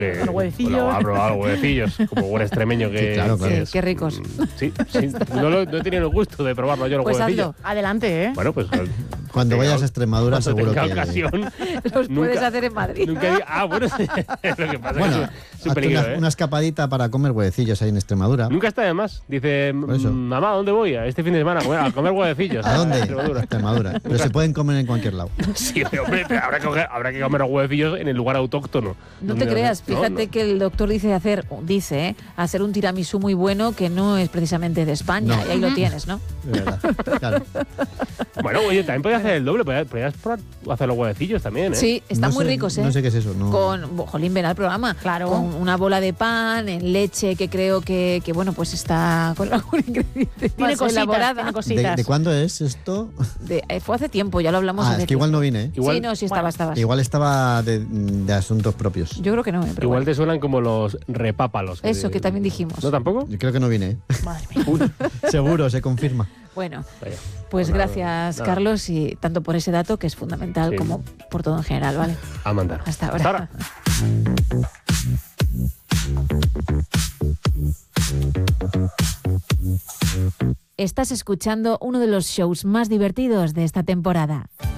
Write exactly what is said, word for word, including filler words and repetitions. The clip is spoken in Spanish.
Eh, Con huevecillos. Bueno, ha probado huevecillos, como buen extremeño que, Sí, claro, claro. que Sí, es. qué ricos. Sí, sí. No, lo- no he tenido el gusto de probarlo yo los Pues huevecillos. hazlo. Adelante, ¿eh? Bueno, pues Cuando tenga- vayas a Extremadura cuando seguro tenga que... ocasión. Los nunca- puedes hacer en Madrid. Nunca he- ah, bueno, sí. Lo que pasa Bueno, es que es un hazte peligro, una, ¿eh? una escapadita para comer huevecillos ahí en Extremadura. Nunca está de más. Dice, Por eso. mamá, ¿a dónde voy? Este fin de semana a comer, a comer huevecillos. ¿A dónde? Extremadura. Extremadura. Pero se pueden comer en cualquier lado. Sí, hombre, pero habrá que, coger- habrá que comer los huevecillos en el lugar autóctono. No te Donde- creas, no, fíjate no. que el doctor dice hacer, dice, ¿eh? hacer un tiramisú muy bueno que no es precisamente de España. No. Y ahí lo tienes, ¿no? De verdad. Claro. Bueno, oye, también podías hacer el doble. Podías, podías probar hacer los huevecillos también, ¿eh? Sí, están No muy sé- ricos, ¿eh? No sé qué es eso. No. Con, bo- jolín, ven al programa. Claro. Con una bola de pan, en leche, que creo que, que bueno, pues está con algún ingrediente Tiene más cositas, elaborada. tiene ¿De, cositas. de cuándo es esto? De- eh, fue hace tiempo, ya lo hablamos Ah, hace es que igual tiempo. no vine, ¿eh? Igual- Sí, no, sí estaba, Bueno, estabas. Igual estaba de, de asuntos propios. Yo creo que no, eh, pero Igual bueno. te suenan como los repápalos. Eso que también dijimos. ¿No tampoco? Yo creo que no vine, ¿eh? Madre mía. Uy, Seguro, se confirma. Bueno, vaya. pues nada, gracias, nada. Carlos, y tanto por ese dato que es fundamental Sí. como por todo en general, ¿vale? A mandar. Hasta ahora. Hasta ahora. Estás escuchando uno de los shows más divertidos de esta temporada.